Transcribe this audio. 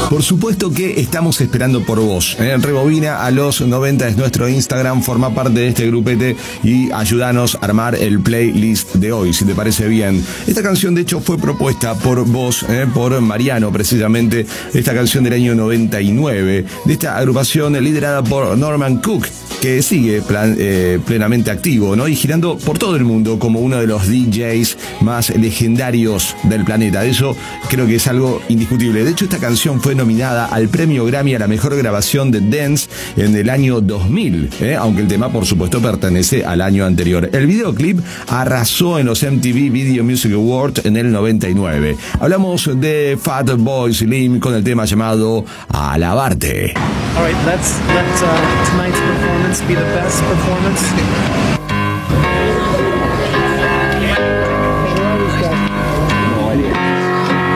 Por supuesto que estamos esperando por vos. Rebobina a los 90 es nuestro Instagram, forma parte de este grupete y ayúdanos a armar el playlist de hoy, si te parece bien. Esta canción de hecho fue propuesta por vos, por Mariano precisamente, esta canción del año 99, de esta agrupación liderada por Norman Cook, que sigue plenamente activo, ¿no? Y girando por todo el mundo como uno de los DJs más legendarios del planeta. Eso creo que es algo indiscutible. De hecho, esta canción fue nominada al premio Grammy a la mejor grabación de dance en el año 2000, aunque el tema, por supuesto, pertenece al año anterior. El videoclip arrasó en los MTV Video Music Awards en el 99. Hablamos de Fatboy Slim con el tema llamado Alabarte. All right, let tonight's performance be the best performance.